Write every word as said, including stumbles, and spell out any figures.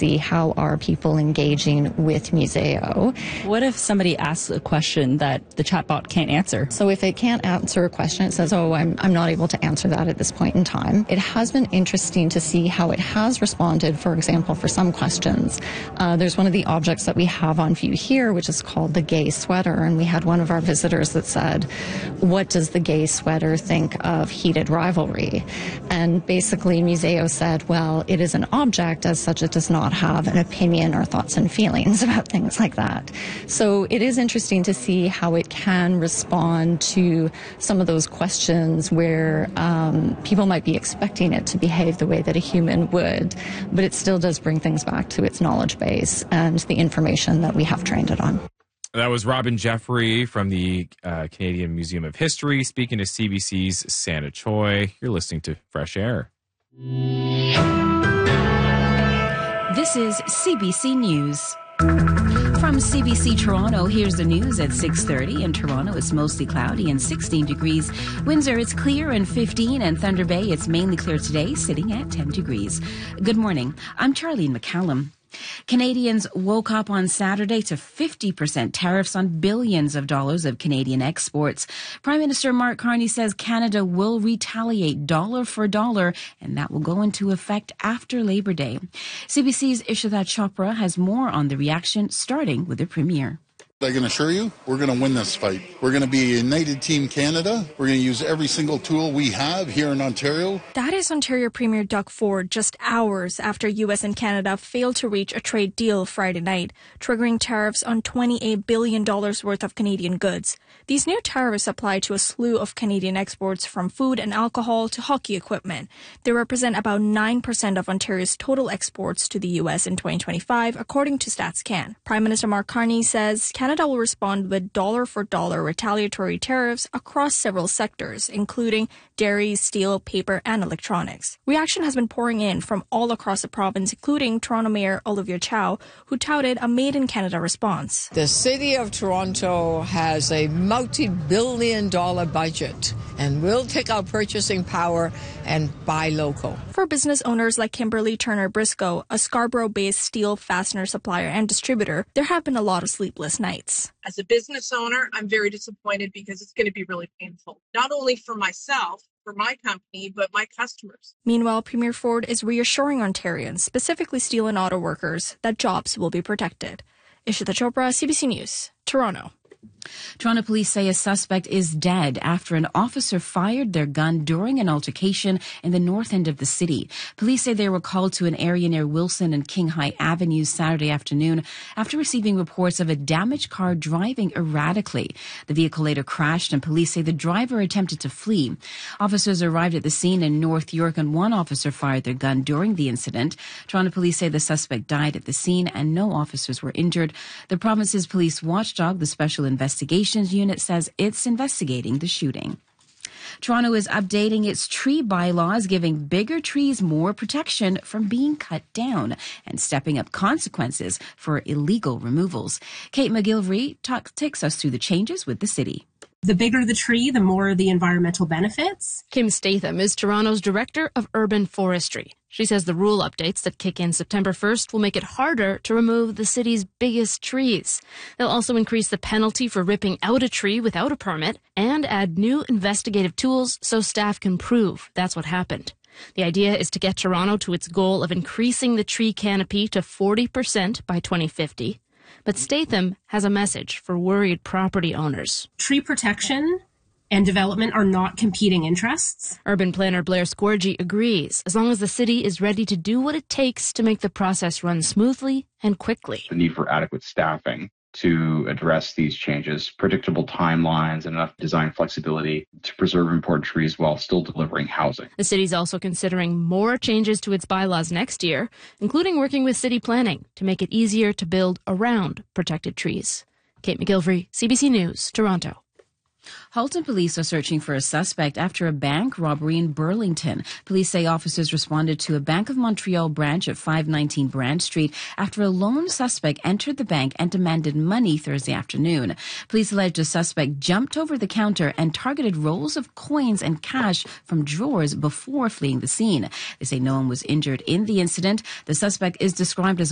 see how are people engaging with Museo. What if somebody asks a question that the chatbot can't answer? So if it can't answer a question, it says, oh, I'm, I'm not able to answer that at this point in time. It has been interesting to see how it has responded, for example, for some questions. Uh, there's one of the objects that we have on view here, which is called the gay sweater, and we had one of our visitors that said, what does the gay sweater think of heated rivalry? And basically Museo said, well, it is an object, as such it does not have an opinion or thoughts and feelings about things like that. So it is interesting to see how it can respond to some of those questions where um, people might be expecting it to behave the way that a human would, but it still does bring things back to its knowledge base and the information that we have trained it on. That was Robin Jeffrey from the uh, Canadian Museum of History speaking to C B C's Santa Choi. You're listening to Fresh Air. This is C B C News. From C B C Toronto, here's the news at six thirty. In Toronto, it's mostly cloudy and sixteen degrees. Windsor, it's clear and fifteen. And Thunder Bay, it's mainly clear today, sitting at ten degrees. Good morning. I'm Charlene McCallum. Canadians woke up on Saturday to fifty percent tariffs on billions of dollars of Canadian exports. Prime Minister Mark Carney says Canada will retaliate dollar for dollar, and that will go into effect after Labor Day. C B C's Ishita Chopra has more on the reaction, starting with the Premier. I can assure you, we're going to win this fight. We're going to be a United Team Canada. We're going to use every single tool we have here in Ontario. That is Ontario Premier Doug Ford just hours after U S and Canada failed to reach a trade deal Friday night, triggering tariffs on twenty-eight billion dollars worth of Canadian goods. These new tariffs apply to a slew of Canadian exports from food and alcohol to hockey equipment. They represent about nine percent of Ontario's total exports to the U S in twenty twenty-five, according to StatsCan. Prime Minister Mark Carney says Canada Canada will respond with dollar-for-dollar retaliatory tariffs across several sectors, including dairy, steel, paper, and electronics. Reaction has been pouring in from all across the province, including Toronto Mayor Olivia Chow, who touted a made-in-Canada response. The City of Toronto has a multi-billion dollar budget, and we'll take our purchasing power and buy local. For business owners like Kimberly Turner Briscoe, a Scarborough-based steel fastener supplier and distributor, there have been a lot of sleepless nights. As a business owner, I'm very disappointed because it's going to be really painful, not only for myself, for my company, but my customers. Meanwhile, Premier Ford is reassuring Ontarians, specifically steel and auto workers, that jobs will be protected. Ishita Chopra, C B C News, Toronto. Toronto police say a suspect is dead after an officer fired their gun during an altercation in the north end of the city. Police say they were called to an area near Wilson and King High Avenues Saturday afternoon after receiving reports of a damaged car driving erratically. The vehicle later crashed, and police say the driver attempted to flee. Officers arrived at the scene in North York, and one officer fired their gun during the incident. Toronto police say the suspect died at the scene and no officers were injured. The province's police watchdog, the Special Investigations Unit, says it's investigating the shooting. Toronto is updating its tree bylaws, giving bigger trees more protection from being cut down and stepping up consequences for illegal removals. Kate McGilvery talk, takes us through the changes with the city. The bigger the tree, the more the environmental benefits. Kim Statham is Toronto's Director of Urban Forestry. She says the rule updates that kick in September first will make it harder to remove the city's biggest trees. They'll also increase the penalty for ripping out a tree without a permit and add new investigative tools so staff can prove that's what happened. The idea is to get Toronto to its goal of increasing the tree canopy to forty percent by twenty fifty. But Statham has a message for worried property owners. Tree protection and development are not competing interests. Urban planner Blair Scorgie agrees, as long as the city is ready to do what it takes to make the process run smoothly and quickly. The need for adequate staffing to address these changes, predictable timelines, and enough design flexibility to preserve important trees while still delivering housing. The city's also considering more changes to its bylaws next year, including working with city planning to make it easier to build around protected trees. Kate McGilvery, C B C News, Toronto. Halton police are searching for a suspect after a bank robbery in Burlington. Police say officers responded to a Bank of Montreal branch at five nineteen Brand Street after a lone suspect entered the bank and demanded money Thursday afternoon. Police alleged a suspect jumped over the counter and targeted rolls of coins and cash from drawers before fleeing the scene. They say no one was injured in the incident. The suspect is described as